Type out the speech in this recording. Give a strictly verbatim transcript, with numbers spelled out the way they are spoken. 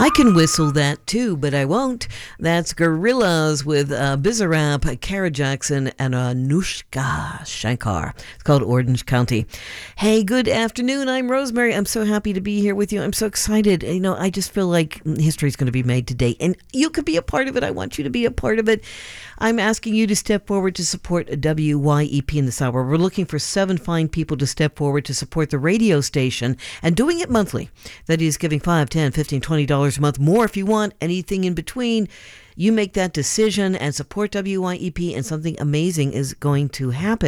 I can whistle that too, but I won't. That's Gorillaz with uh, Bizarrap, Kara Jackson, and Anushka Shankar. It's called Orange County. Hey, good afternoon. I'm Rosemary. I'm so happy to be here with you. I'm so excited. You know, I just feel like history is going to be made today, and you could be a part of it. I want you to be a part of it. I'm asking you to step forward to support W Y E P in this hour. We're looking for seven fine people to step forward to support the radio station and doing it monthly. That is giving five, ten, fifteen, twenty dollars a month, more if you want, anything in between. You make that decision and support W Y E P, and something amazing is going to happen.